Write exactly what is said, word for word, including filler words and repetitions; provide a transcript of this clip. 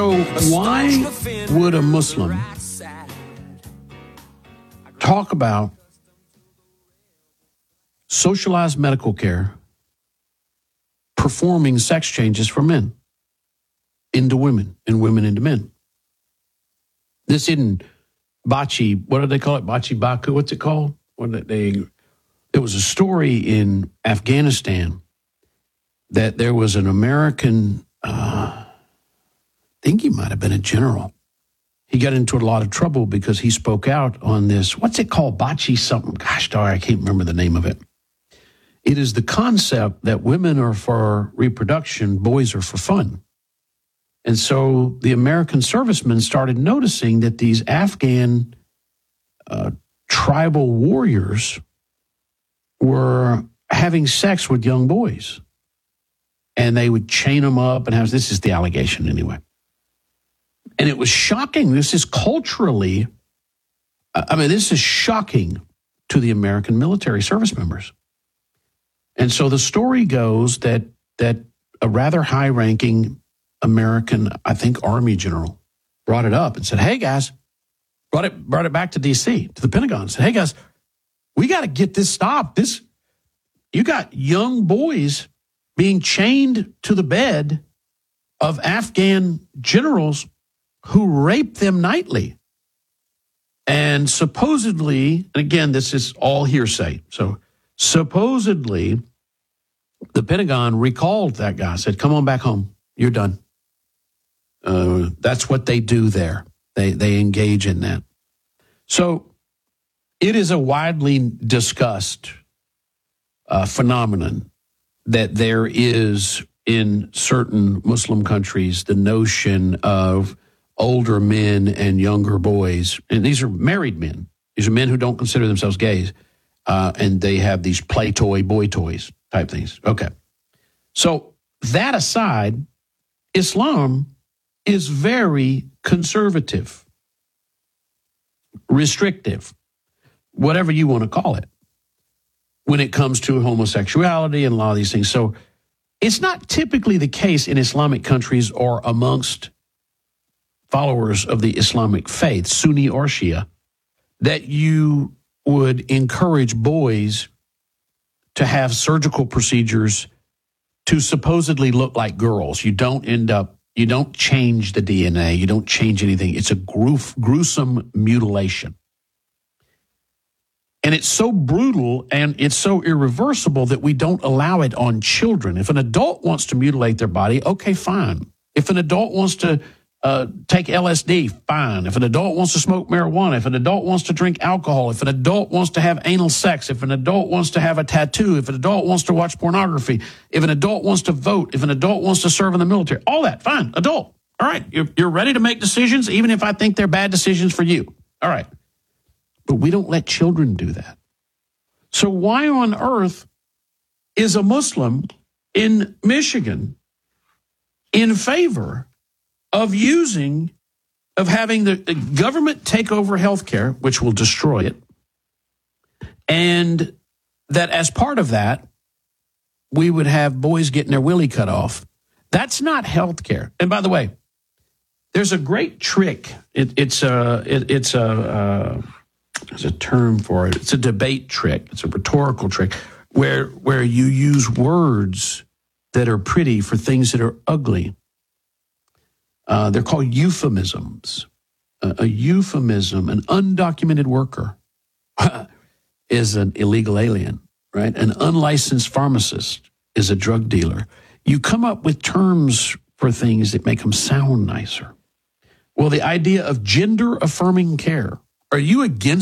So why would a Muslim talk about socialized medical care performing sex changes for men into women and women into men? This isn't Bachi, what do they call it? Bachi Baku, what's it called? What did they, there was a story in Afghanistan that there was an American, uh, I think he might have been a general. He got into a lot of trouble because he spoke out on this, what's it called? Bachi something. Gosh, darn, I can't remember the name of it. It is the concept that women are for reproduction, boys are for fun. And so the American servicemen started noticing that these Afghan uh, tribal warriors were having sex with young boys. And they would chain them up and have, this is the allegation anyway. And it was shocking. This is culturally, I mean, this is shocking to the American military service members. And so the story goes that that a rather high-ranking American, I think, Army general brought it up and said, hey, guys, brought it brought it back to D C, to the Pentagon, said, hey, guys, we got to get this stopped. This, you got young boys being chained to the bed of Afghan generals who rape them nightly. And supposedly, and again, this is all hearsay, so supposedly the Pentagon recalled that guy, said, come on back home, you're done. Uh, that's what they do there. They they engage in that. So it is a widely discussed uh, phenomenon that there is in certain Muslim countries the notion of older men and younger boys, and these are married men. These are men who don't consider themselves gays, uh, and they have these play toy, boy toys type things. Okay. So that aside, Islam is very conservative, restrictive, whatever you want to call it, when it comes to homosexuality and a lot of these things. So it's not typically the case in Islamic countries or amongst followers of the Islamic faith, Sunni or Shia, that you would encourage boys to have surgical procedures to supposedly look like girls. You don't end up, you don't change the D N A, you don't change anything. It's a groof, gruesome mutilation. And it's so brutal and it's so irreversible that we don't allow it on children. If an adult wants to mutilate their body, okay, fine. If an adult wants to uh, take L S D, fine. If an adult wants to smoke marijuana, if an adult wants to drink alcohol, if an adult wants to have anal sex, if an adult wants to have a tattoo, if an adult wants to watch pornography, if an adult wants to vote, if an adult wants to serve in the military, all that, fine, adult. All right, you're, you're ready to make decisions, even if I think they're bad decisions for you. All right. But we don't let children do that. So why on earth is a Muslim in Michigan in favor of using, of having the, the government take over healthcare, which will destroy it, and that as part of that, we would have boys getting their willy cut off? That's not healthcare. And by the way, there's a great trick. It, it's a, it, it's a, uh, there's a term for it. It's a debate trick. It's a rhetorical trick where where you use words that are pretty for things that are ugly. Uh, they're called euphemisms. Uh, a euphemism, an undocumented worker is an illegal alien, right? An unlicensed pharmacist is a drug dealer. You come up with terms for things that make them sound nicer. Well, the idea of gender-affirming care, are you against